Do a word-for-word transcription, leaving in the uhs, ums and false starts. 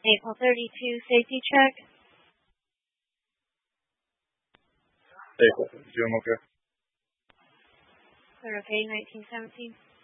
April thirty-two, safety check. April, doing okay. Clear okay, nineteen seventeen.